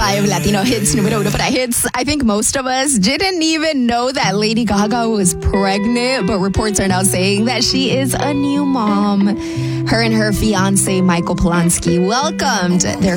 5 Latino hits, número 1 para hits. I think most of us didn't even know that Lady Gaga was pregnant, but reports are now saying that she is a new mom. Her and her fiancé, Michael Polanski, welcomed their